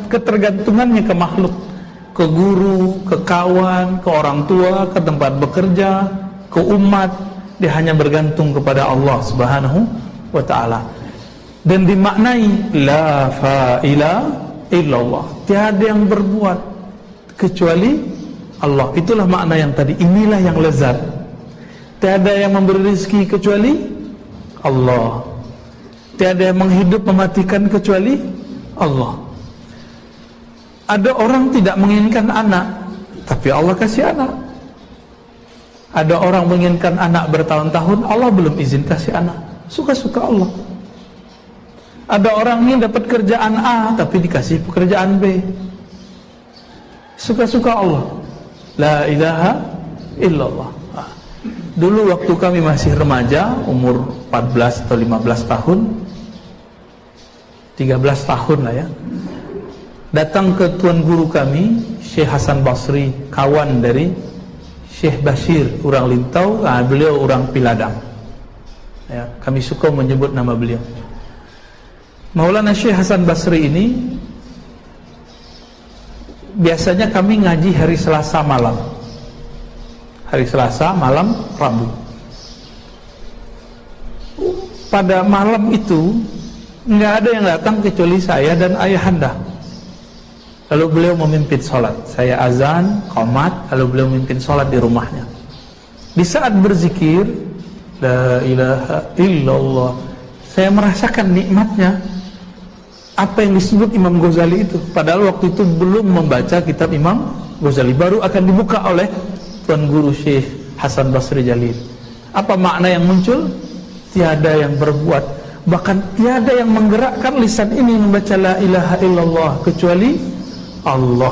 ketergantungannya ke makhluk, ke guru, ke kawan, ke orang tua, ke tempat bekerja, ke umat. Dia hanya bergantung kepada Allah Subhanahu wa ta'ala. Dan dimaknai la fa'ila illallah, tiada yang berbuat kecuali Allah. Itulah makna yang tadi. Inilah yang lezat. Tiada yang memberi rezeki kecuali Allah. Tiada yang menghidup mematikan kecuali Allah. Ada orang tidak menginginkan anak, tapi Allah kasih anak. Ada orang menginginkan anak bertahun-tahun, Allah belum izin kasih anak. Suka-suka Allah. Ada orang ini dapat kerjaan A, tapi dikasih pekerjaan B. Suka-suka Allah. La ilaha illallah. Dulu waktu kami masih remaja, umur 14 atau 15 tahun, 13 tahun lah ya, datang ke tuan guru kami, Syekh Hasan Basri, kawan dari Syekh Bashir, orang Lintau, beliau orang Piladang ya, kami suka menyebut nama beliau. Maulana Syekh Hasan Basri ini biasanya kami ngaji hari Selasa malam, hari Selasa malam Rabu. Pada malam itu nggak ada yang datang kecuali saya dan ayahanda. Lalu beliau memimpin sholat, saya azan, qomat, lalu beliau memimpin sholat di rumahnya. Di saat berzikir la ilaha illallah, saya merasakan nikmatnya apa yang disebut Imam Ghazali itu. Padahal waktu itu belum membaca kitab Imam Ghazali, baru akan dibuka oleh tuan guru Syekh Hasan Basri Jalil. Apa makna yang muncul? Tiada yang berbuat, bahkan tiada yang menggerakkan lisan ini membaca la ilaha illallah kecuali Allah.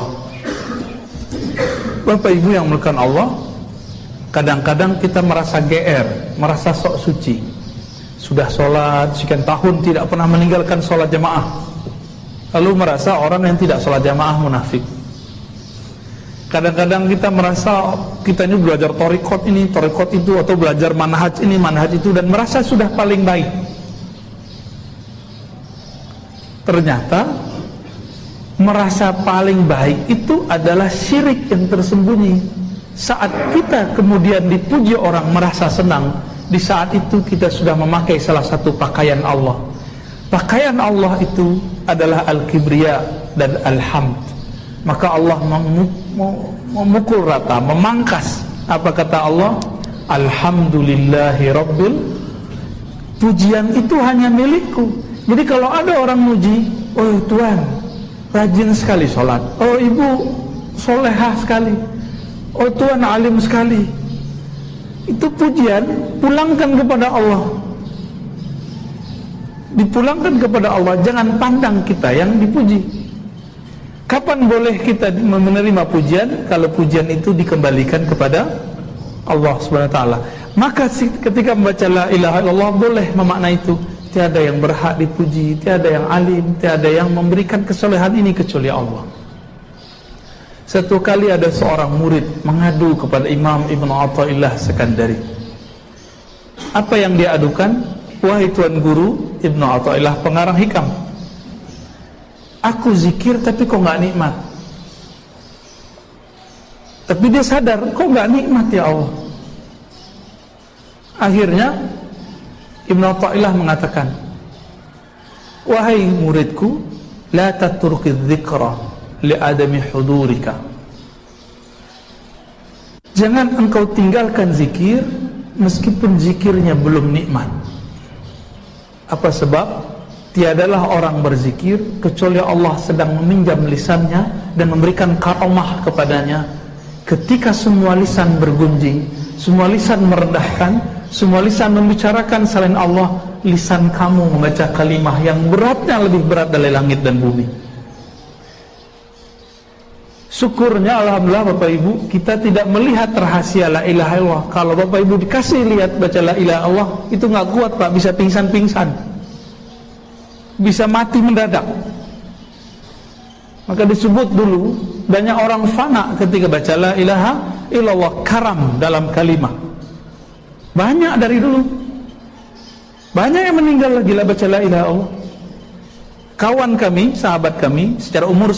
Bapak Ibu yang melakukan Allah, kadang-kadang kita merasa GR, merasa sok suci. Sudah sholat sekian tahun tidak pernah meninggalkan sholat jamaah, lalu merasa orang yang tidak sholat jamaah munafik. Kadang-kadang kita merasa kita ini belajar torikot ini, torikot itu, atau belajar manhaj ini, manhaj itu, dan merasa sudah paling baik. Ternyata merasa paling baik itu adalah syirik yang tersembunyi. Saat kita kemudian dipuji orang merasa senang, di saat itu kita sudah memakai salah satu pakaian Allah. Pakaian Allah itu adalah al-kibriya dan al-hamd. Maka Allah memukul rata, memangkas. Apa kata Allah? Alhamdulillahi Rabbil. Pujian itu hanya milikku. Jadi kalau ada orang muji, oh Tuhan rajin sekali sholat, oh ibu solehah sekali, oh Tuhan alim sekali, itu pujian, pulangkan kepada Allah. Dipulangkan kepada Allah, jangan pandang kita yang dipuji. Kapan boleh kita menerima pujian? Kalau pujian itu dikembalikan kepada Allah Subhanahu wa ta'ala. Maka ketika membaca la ilaha illallah boleh memaknai itu. Tiada yang berhak dipuji, tiada yang alim, tiada yang memberikan kesolehan ini kecuali Allah. Satu kali ada seorang murid mengadu kepada Imam Ibn Athaillah Sekandari. Apa yang dia adukan? Wahai tuan guru, Ibn Athaillah pengarang hikam, aku zikir tapi kok gak nikmat. Tapi dia sadar, kok gak nikmat ya Allah. Akhirnya Ibn Athaillah mengatakan, wahai muridku, la tatruki dzikra li adami hudurika. Jangan engkau tinggalkan zikir meskipun zikirnya belum nikmat. Apa sebab? Tiadalah orang berzikir kecuali Allah sedang meminjam lisannya dan memberikan karamah kepadanya. Ketika semua lisan bergunjing, semua lisan merendahkan, semua lisan membicarakan selain Allah, lisan kamu membaca kalimah yang beratnya lebih berat dari langit dan bumi. Syukurnya alhamdulillah Bapak Ibu, kita tidak melihat rahasia la ilaha illallah. Kalau Bapak Ibu dikasih lihat baca la ilaha illallah, itu gak kuat Pak, bisa pingsan-pingsan, bisa mati mendadak. Maka disebut dulu banyak orang fana ketika baca la ilaha illallah, karam dalam kalimah. Banyak dari dulu, banyak yang meninggal gila baca la ilaha illallah. Kawan kami, sahabat kami, secara umur